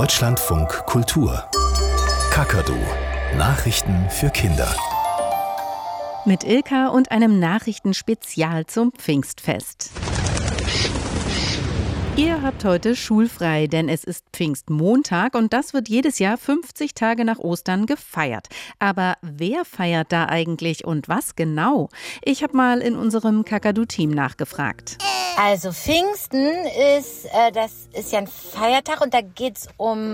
Deutschlandfunk Kultur. Kakadu. Nachrichten für Kinder. Mit Ilka und einem Nachrichtenspezial zum Pfingstfest. Ihr habt heute schulfrei, denn es ist Pfingstmontag und das wird jedes Jahr 50 Tage nach Ostern gefeiert. Aber wer feiert da eigentlich und was genau? Ich habe mal in unserem Kakadu-Team nachgefragt. Also Pfingsten das ist ja ein Feiertag und da geht's um...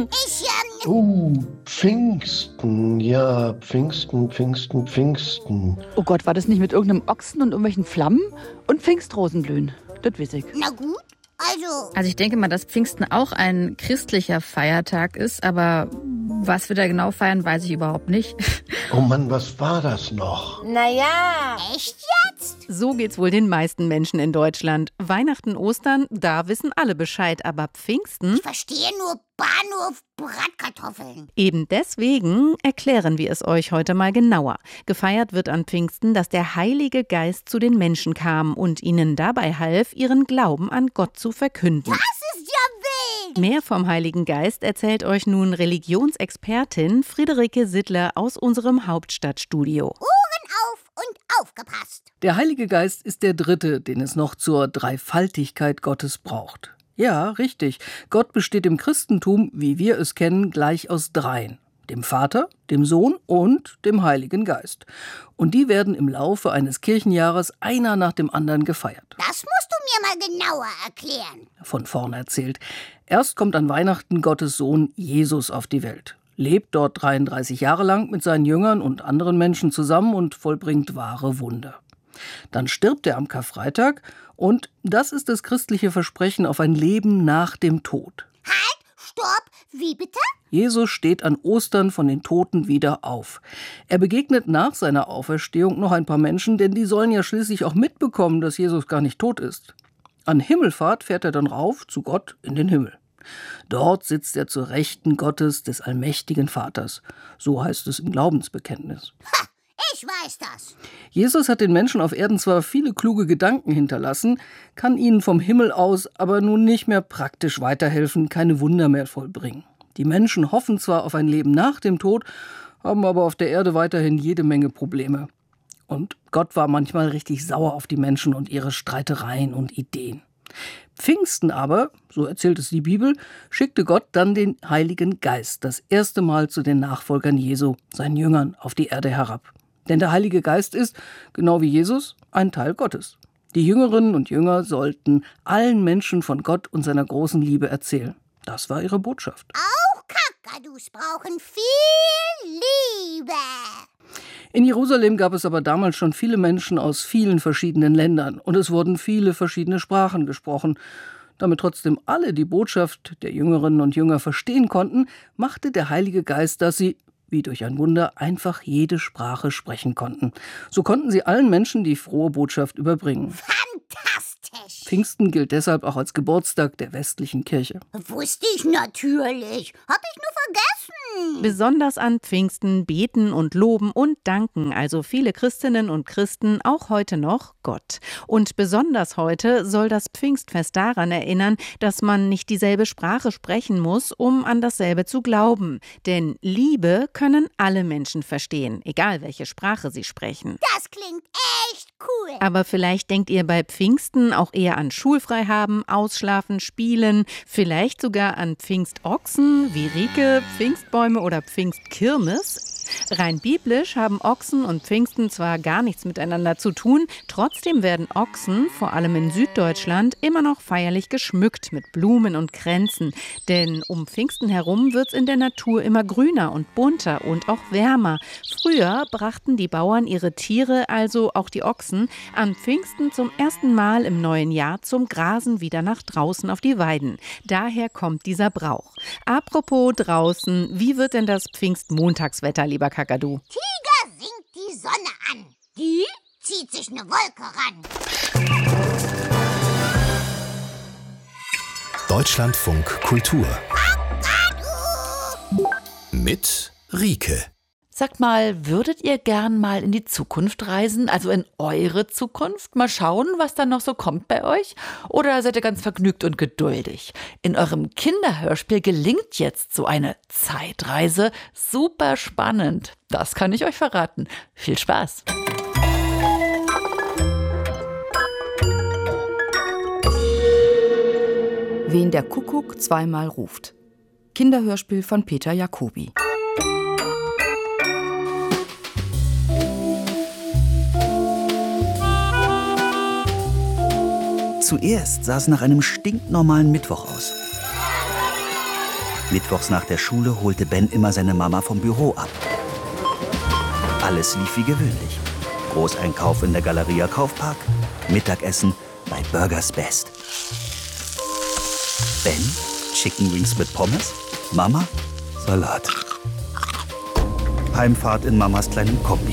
Pfingsten, ja, Pfingsten. Oh Gott, war das nicht mit irgendeinem Ochsen und irgendwelchen Flammen? Und Pfingstrosenblühen, das weiß ich. Na gut, Also ich denke mal, dass Pfingsten auch ein christlicher Feiertag ist, aber was wir da genau feiern, weiß ich überhaupt nicht. Oh Mann, was war das noch? Naja, echt jetzt? So geht's wohl den meisten Menschen in Deutschland. Weihnachten, Ostern, da wissen alle Bescheid, aber Pfingsten? Ich verstehe nur Bahnhof Bratkartoffeln. Eben deswegen erklären wir es euch heute mal genauer. Gefeiert wird an Pfingsten, dass der Heilige Geist zu den Menschen kam und ihnen dabei half, ihren Glauben an Gott zu verkünden. Das ist ja wild. Mehr vom Heiligen Geist erzählt euch nun Religionsexpertin Friederike Sittler aus unserem Hauptstadtstudio. Ohren auf und aufgepasst. Der Heilige Geist ist der dritte, den es noch zur Dreifaltigkeit Gottes braucht. Ja, richtig. Gott besteht im Christentum, wie wir es kennen, gleich aus dreien. Dem Vater, dem Sohn und dem Heiligen Geist. Und die werden im Laufe eines Kirchenjahres einer nach dem anderen gefeiert. Das musst du mir mal genauer erklären. Von vorn erzählt. Erst kommt an Weihnachten Gottes Sohn Jesus auf die Welt. Lebt dort 33 Jahre lang mit seinen Jüngern und anderen Menschen zusammen und vollbringt wahre Wunder. Dann stirbt er am Karfreitag und das ist das christliche Versprechen auf ein Leben nach dem Tod. Halt, stopp, wie bitte? Jesus steht an Ostern von den Toten wieder auf. Er begegnet nach seiner Auferstehung noch ein paar Menschen, denn die sollen ja schließlich auch mitbekommen, dass Jesus gar nicht tot ist. An Himmelfahrt fährt er dann rauf zu Gott in den Himmel. Dort sitzt er zur Rechten Gottes, des allmächtigen Vaters. So heißt es im Glaubensbekenntnis. Ha, ich weiß das. Jesus hat den Menschen auf Erden zwar viele kluge Gedanken hinterlassen, kann ihnen vom Himmel aus aber nun nicht mehr praktisch weiterhelfen, keine Wunder mehr vollbringen. Die Menschen hoffen zwar auf ein Leben nach dem Tod, haben aber auf der Erde weiterhin jede Menge Probleme. Und Gott war manchmal richtig sauer auf die Menschen und ihre Streitereien und Ideen. Pfingsten aber, so erzählt es die Bibel, schickte Gott dann den Heiligen Geist das erste Mal zu den Nachfolgern Jesu, seinen Jüngern, auf die Erde herab. Denn der Heilige Geist ist, genau wie Jesus, ein Teil Gottes. Die Jüngerinnen und Jünger sollten allen Menschen von Gott und seiner großen Liebe erzählen. Das war ihre Botschaft. Auch Kakadus brauchen viel Liebe. In Jerusalem gab es aber damals schon viele Menschen aus vielen verschiedenen Ländern und es wurden viele verschiedene Sprachen gesprochen. Damit trotzdem alle die Botschaft der Jüngerinnen und Jünger verstehen konnten, machte der Heilige Geist, dass sie, wie durch ein Wunder, einfach jede Sprache sprechen konnten. So konnten sie allen Menschen die frohe Botschaft überbringen. Fantastisch. Pfingsten gilt deshalb auch als Geburtstag der westlichen Kirche. Wusste ich natürlich. Hab ich nur vergessen. Besonders an Pfingsten beten und loben und danken also viele Christinnen und Christen auch heute noch Gott. Und besonders heute soll das Pfingstfest daran erinnern, dass man nicht dieselbe Sprache sprechen muss, um an dasselbe zu glauben. Denn Liebe können alle Menschen verstehen, egal welche Sprache sie sprechen. Das klingt echt cool. Aber vielleicht denkt ihr bei Pfingsten auch eher an schulfrei haben, ausschlafen, spielen, vielleicht sogar an Pfingstochsen wie Rieke, Pfingstbäume oder Pfingstkirmes. Rein biblisch haben Ochsen und Pfingsten zwar gar nichts miteinander zu tun, trotzdem werden Ochsen, vor allem in Süddeutschland, immer noch feierlich geschmückt mit Blumen und Kränzen. Denn um Pfingsten herum wird's in der Natur immer grüner und bunter und auch wärmer. Früher brachten die Bauern ihre Tiere, also auch die Ochsen, an Pfingsten zum ersten Mal im neuen Jahr zum Grasen wieder nach draußen auf die Weiden. Daher kommt dieser Brauch. Apropos draußen, wie wird denn das Pfingstmontagswetter, lieber Kakadu? Tiger singt die Sonne an. Die zieht sich eine Wolke ran. Deutschlandfunk Kultur. Mit Rieke. Sagt mal, würdet ihr gern mal in die Zukunft reisen? Also in eure Zukunft? Mal schauen, was da noch so kommt bei euch? Oder seid ihr ganz vergnügt und geduldig? In eurem Kinderhörspiel gelingt jetzt so eine Zeitreise. Super spannend. Das kann ich euch verraten. Viel Spaß. Wen der Kuckuck zweimal ruft. Kinderhörspiel von Peter Jacobi. Zuerst sah es nach einem stinknormalen Mittwoch aus. Mittwochs nach der Schule holte Ben immer seine Mama vom Büro ab. Alles lief wie gewöhnlich. Großeinkauf in der Galeria Kaufpark, Mittagessen bei Burgers Best. Ben, Chicken Wings mit Pommes, Mama, Salat. Heimfahrt in Mamas kleinem Kombi.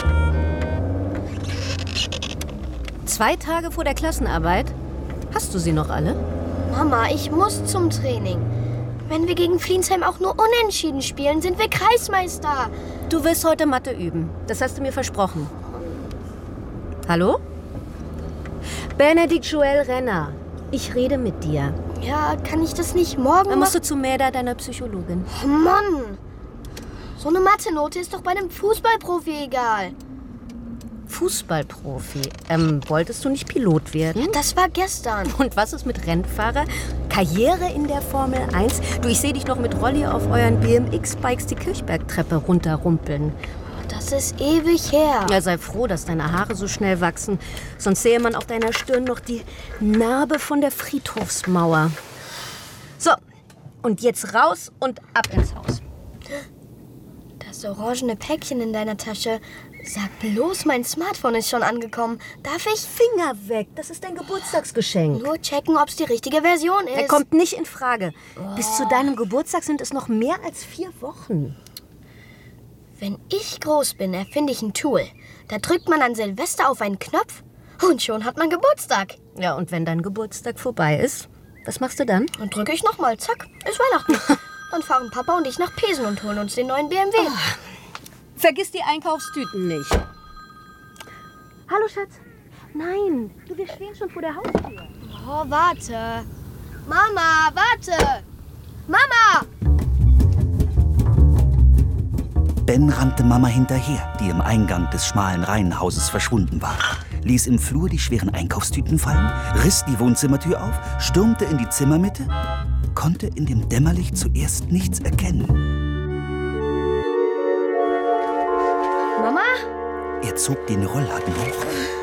2 Tage vor der Klassenarbeit? Hast du sie noch alle? Mama, ich muss zum Training. Wenn wir gegen Fliensheim auch nur unentschieden spielen, sind wir Kreismeister. Du wirst heute Mathe üben. Das hast du mir versprochen. Hallo? Benedikt Joel Renner. Ich rede mit dir. Ja, kann ich das nicht morgen Dann musst du zu Mäder, deiner Psychologin. Oh Mann! So eine Mathe-Note ist doch bei einem Fußballprofi egal. Fußballprofi. Wolltest du nicht Pilot werden? Ja, das war gestern. Und was ist mit Rennfahrer? Karriere in der Formel 1? Du, ich sehe dich noch mit Rolli auf euren BMX-Bikes die Kirchbergtreppe runterrumpeln. Das ist ewig her. Ja, sei froh, dass deine Haare so schnell wachsen. Sonst sähe man auf deiner Stirn noch die Narbe von der Friedhofsmauer. So, und jetzt raus und ab ins Haus. Das orangene Päckchen in deiner Tasche. Sag bloß, mein Smartphone ist schon angekommen. Darf ich? Finger weg, das ist dein Geburtstagsgeschenk. Nur checken, ob es die richtige Version ist. Er kommt nicht in Frage. Bis zu deinem Geburtstag sind es noch mehr als 4 Wochen. Wenn ich groß bin, erfinde ich ein Tool. Da drückt man an Silvester auf einen Knopf und schon hat man Geburtstag. Ja, und wenn dein Geburtstag vorbei ist, was machst du dann? Dann drücke ich nochmal, zack, ist Weihnachten. Dann fahren Papa und ich nach Pesen und holen uns den neuen BMW. Oh. Vergiss die Einkaufstüten nicht. Hallo, Schatz. Nein, wir stehen schon vor der Haustür. Oh, warte. Mama, warte. Mama! Ben rannte Mama hinterher, die im Eingang des schmalen Reihenhauses verschwunden war, ließ im Flur die schweren Einkaufstüten fallen, riss die Wohnzimmertür auf, stürmte in die Zimmermitte, konnte in dem Dämmerlicht zuerst nichts erkennen. Mama? Er zog den Rollladen hoch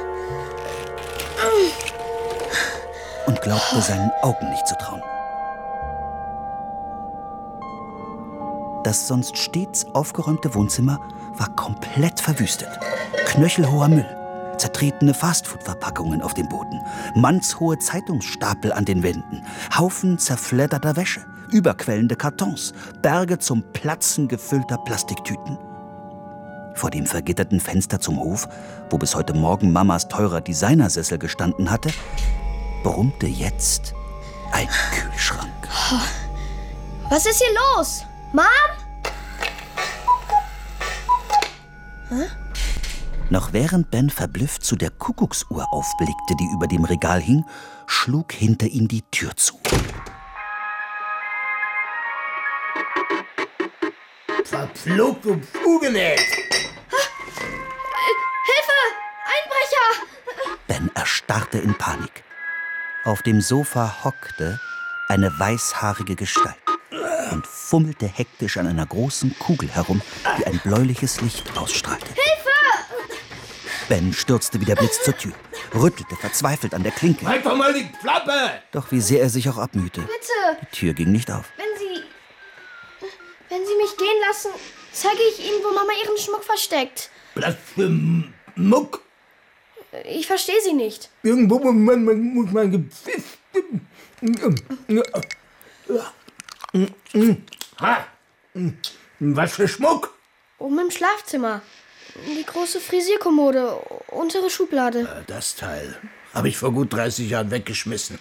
und glaubte seinen Augen nicht zu trauen. Das sonst stets aufgeräumte Wohnzimmer war komplett verwüstet. Knöchelhoher Müll, zertretene Fastfood-Verpackungen auf dem Boden, mannshohe Zeitungsstapel an den Wänden, Haufen zerfledderter Wäsche, überquellende Kartons, Berge zum Platzen gefüllter Plastiktüten. Vor dem vergitterten Fenster zum Hof, wo bis heute Morgen Mamas teurer Designersessel gestanden hatte, brummte jetzt ein Kühlschrank. Was ist hier los? Mom? Hä? Noch während Ben verblüfft zu der Kuckucksuhr aufblickte, die über dem Regal hing, schlug hinter ihm die Tür zu. Verflucht und zugenäht! Hilfe! Einbrecher! Ben erstarrte in Panik. Auf dem Sofa hockte eine weißhaarige Gestalt und fummelte hektisch an einer großen Kugel herum, die ein bläuliches Licht ausstrahlte. Hilfe! Ben stürzte wie der Blitz zur Tür, rüttelte verzweifelt an der Klinke. Halt doch mal die Klappe! Doch wie sehr er sich auch abmühte, Bitte! die Tür ging nicht auf. Wenn Sie mich gehen lassen, zeige ich Ihnen, wo Mama ihren Schmuck versteckt. Was für Muck? Ich verstehe Sie nicht. Irgendwo muss man Was für Schmuck? Oben im Schlafzimmer. Die große Frisierkommode, untere Schublade. Das Teil habe ich vor gut 30 Jahren weggeschmissen.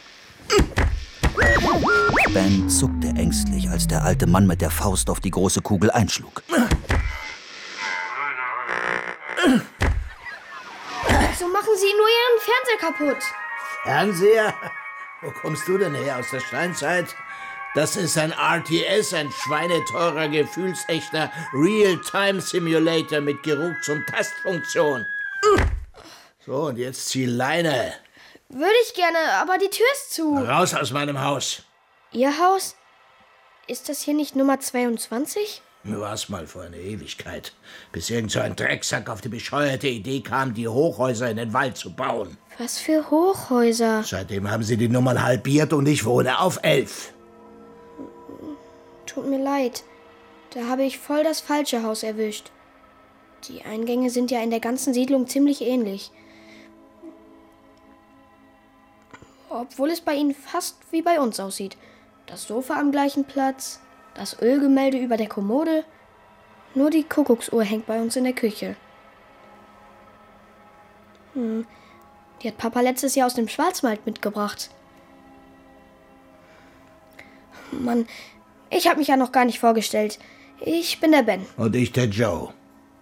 Ben zuckte ängstlich, als der alte Mann mit der Faust auf die große Kugel einschlug. machen Sie nur Ihren Fernseher kaputt. Fernseher? Wo kommst du denn her, aus der Steinzeit? Das ist ein RTS, ein schweineteurer, gefühlsechter Real-Time-Simulator mit Geruchs- und Tastfunktion. So, und jetzt zieh Leine. Würde ich gerne, aber die Tür ist zu. Raus aus meinem Haus. Ihr Haus? Ist das hier nicht Nummer 22? Mir war's mal vor einer Ewigkeit, bis irgend so ein Drecksack auf die bescheuerte Idee kam, die Hochhäuser in den Wald zu bauen. Was für Hochhäuser? Seitdem haben sie die Nummern halbiert und ich wohne auf 11. Tut mir leid. Da habe ich voll das falsche Haus erwischt. Die Eingänge sind ja in der ganzen Siedlung ziemlich ähnlich. Obwohl es bei Ihnen fast wie bei uns aussieht. Das Sofa am gleichen Platz, das Ölgemälde über der Kommode. Nur die Kuckucksuhr hängt bei uns in der Küche. Die hat Papa letztes Jahr aus dem Schwarzwald mitgebracht. Mann, ich habe mich ja noch gar nicht vorgestellt. Ich bin der Ben. Und ich der Joe.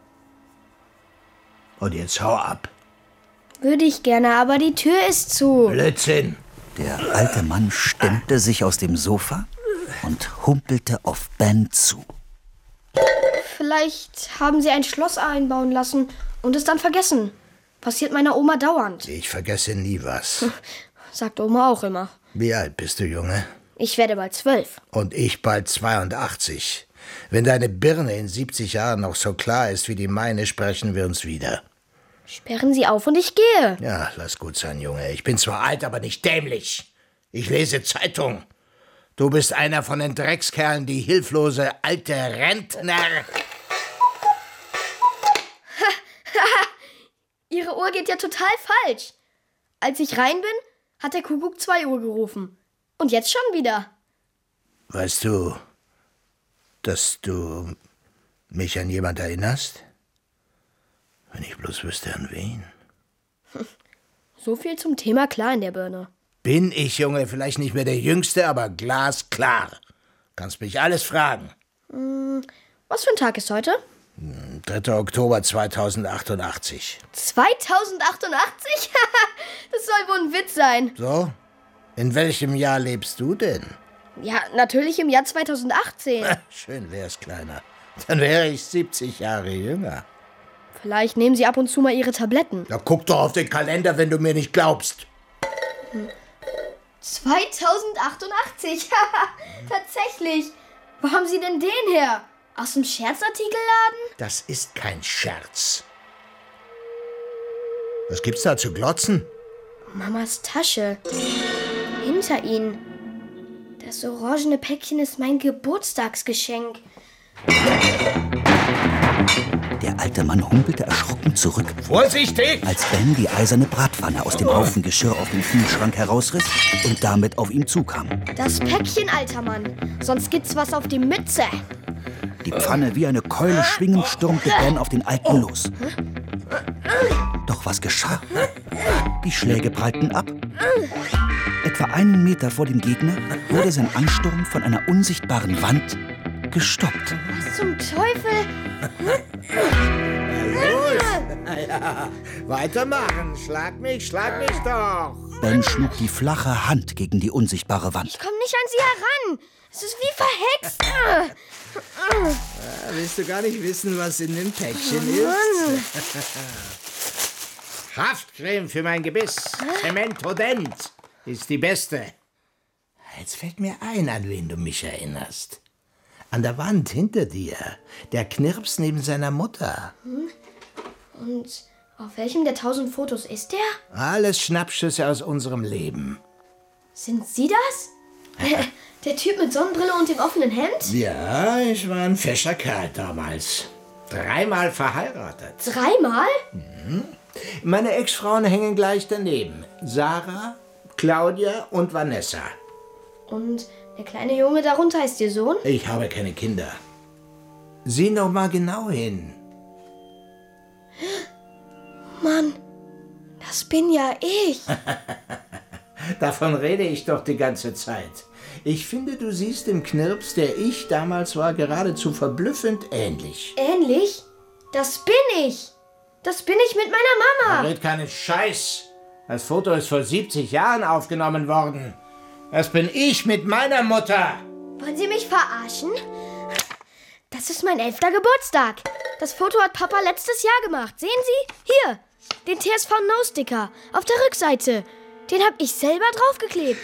Und jetzt hau ab. Würde ich gerne, aber die Tür ist zu. Blödsinn. Der alte Mann stemmte sich aus dem Sofa und humpelte auf Ben zu. Vielleicht haben Sie ein Schloss einbauen lassen und es dann vergessen. Passiert meiner Oma dauernd. Ich vergesse nie was. Sagt Oma auch immer. Wie alt bist du, Junge? Ich werde bald 12. Und ich bald 82. Wenn deine Birne in 70 Jahren noch so klar ist wie die meine, sprechen wir uns wieder. Sperren Sie auf und ich gehe. Ja, lass gut sein, Junge. Ich bin zwar alt, aber nicht dämlich. Ich lese Zeitung. Du bist einer von den Dreckskerlen, die hilflose alte Rentner. Ihre Uhr geht ja total falsch. Als ich rein bin, hat der Kuckuck 2 Uhr gerufen. Und jetzt schon wieder. Weißt du, dass du mich an jemand erinnerst? Wenn ich bloß wüsste, an wen. So viel zum Thema klar in der Birne. Bin ich, Junge, vielleicht nicht mehr der Jüngste, aber glasklar. Kannst mich alles fragen. Was für ein Tag ist heute? 3. Oktober 2088. 2088? Das soll wohl ein Witz sein. So? In welchem Jahr lebst du denn? Ja, natürlich im Jahr 2018. Schön wär's, Kleiner. Dann wäre ich 70 Jahre jünger. Vielleicht nehmen Sie ab und zu mal Ihre Tabletten. Na, guck doch auf den Kalender, wenn du mir nicht glaubst. 2088? Tatsächlich. Wo haben Sie denn den her? Aus dem Scherzartikelladen? Das ist kein Scherz. Was gibt's da zu glotzen? Mamas Tasche. Hinter Ihnen. Das orangene Päckchen ist mein Geburtstagsgeschenk. Der alte Mann humpelte erschrocken zurück. Vorsichtig! Als Ben die eiserne Bratpfanne aus dem Haufen Geschirr auf dem Kühlschrank herausriss und damit auf ihm zukam. Das Päckchen, alter Mann. Sonst gibt's was auf die Mütze. Die Pfanne wie eine Keule schwingend stürmte Ben auf den Alten los. Doch was geschah? Die Schläge prallten ab. Etwa 1 Meter vor dem Gegner wurde sein Ansturm von einer unsichtbaren Wand gestoppt. Was zum Teufel? Los! Ja, weitermachen. Schlag mich doch. Ben schlug die flache Hand gegen die unsichtbare Wand. Ich komm nicht an Sie heran. Es ist wie verhext. Willst du gar nicht wissen, was in dem Päckchen ist? Haftcreme für mein Gebiss. Cementodent ist die beste. Jetzt fällt mir ein, an wen du mich erinnerst. An der Wand hinter dir. Der Knirps neben seiner Mutter. Und auf welchem der 1000 Fotos ist der? Alles Schnappschüsse aus unserem Leben. Sind Sie das? Der Typ mit Sonnenbrille und dem offenen Hemd? Ja, ich war ein fescher Kerl damals. 3-mal verheiratet. 3-mal? Meine Ex-Frauen hängen gleich daneben. Sarah, Claudia und Vanessa. Und der kleine Junge darunter ist Ihr Sohn? Ich habe keine Kinder. Sieh noch mal genau hin. Mann, das bin ja ich. Davon rede ich doch die ganze Zeit. Ich finde, du siehst dem Knirps, der ich damals war, geradezu verblüffend ähnlich. Ähnlich? Das bin ich. Das bin ich mit meiner Mama. Red keinen Scheiß. Das Foto ist vor 70 Jahren aufgenommen worden. Das bin ich mit meiner Mutter. Wollen Sie mich verarschen? Das ist mein 11. Geburtstag. Das Foto hat Papa letztes Jahr gemacht. Sehen Sie? Hier, den TSV No-Sticker auf der Rückseite. Den habe ich selber draufgeklebt.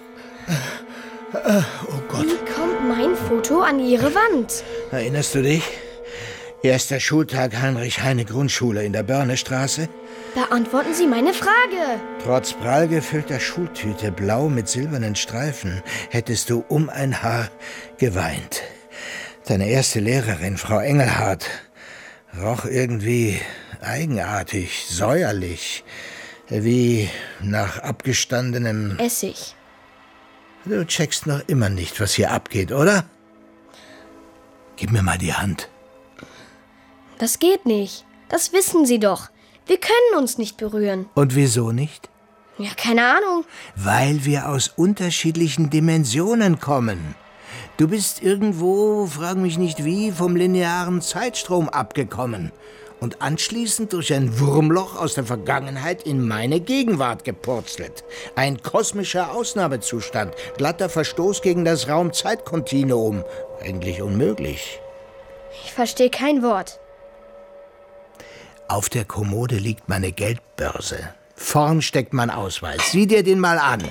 Oh Gott. Wie kommt mein Foto an Ihre Wand? Erinnerst du dich? Erster Schultag Heinrich-Heine-Grundschule in der Börnestraße. Beantworten Sie meine Frage. Trotz prall gefüllter Schultüte, blau mit silbernen Streifen, hättest du um ein Haar geweint. Deine erste Lehrerin, Frau Engelhardt, roch irgendwie eigenartig, säuerlich, wie nach abgestandenem Essig. Du checkst noch immer nicht, was hier abgeht, oder? Gib mir mal die Hand. Das geht nicht. Das wissen Sie doch. Wir können uns nicht berühren. Und wieso nicht? Ja, keine Ahnung. Weil wir aus unterschiedlichen Dimensionen kommen. Du bist irgendwo, frag mich nicht wie, vom linearen Zeitstrom abgekommen und anschließend durch ein Wurmloch aus der Vergangenheit in meine Gegenwart gepurzelt. Ein kosmischer Ausnahmezustand, glatter Verstoß gegen das Raum-Zeit-Kontinuum. Eigentlich unmöglich. Ich verstehe kein Wort. Auf der Kommode liegt meine Geldbörse. Vorn steckt mein Ausweis. Sieh dir den mal an.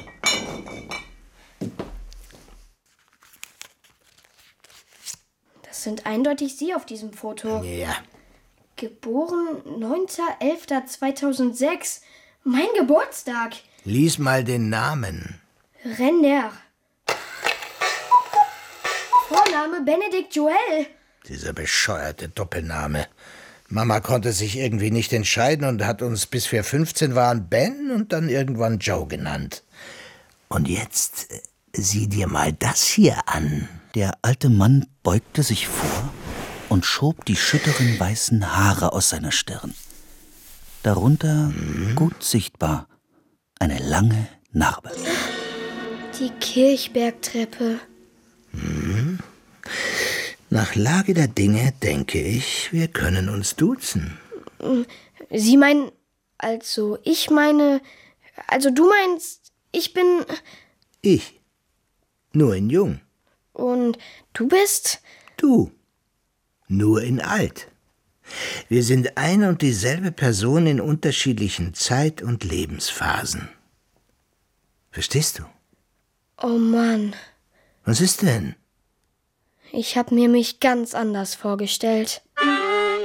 Das sind eindeutig Sie auf diesem Foto. Ja. Geboren 9.11.2006. Mein Geburtstag. Lies mal den Namen. Renner. Vorname Benedikt Joel. Dieser bescheuerte Doppelname. Mama konnte sich irgendwie nicht entscheiden und hat uns, bis wir 15 waren, Ben und dann irgendwann Joe genannt. Und jetzt sieh dir mal das hier an. Der alte Mann beugte sich vor und schob die schütteren weißen Haare aus seiner Stirn. Darunter, gut sichtbar, eine lange Narbe. Die Kirchbergtreppe. Nach Lage der Dinge denke ich, wir können uns duzen. Sie meinen, also du meinst, ich bin... Ich. Nur in jung. Und du bist? Du. Nur in alt. Wir sind ein und dieselbe Person in unterschiedlichen Zeit- und Lebensphasen. Verstehst du? Oh Mann. Was ist denn? Ich habe mir mich ganz anders vorgestellt.